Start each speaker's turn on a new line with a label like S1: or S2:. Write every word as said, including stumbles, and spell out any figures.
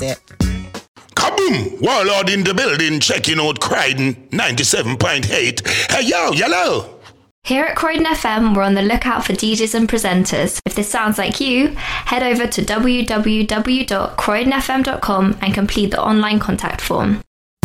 S1: it.
S2: Kaboom! Warlord in the building, checking out Croydon ninety-seven point eight. Hey yo, yellow!
S3: Here at Croydon F M, we're on the lookout for D Js and presenters. If this sounds like you, head over to w w w dot croydon f m dot com and complete the online contact form.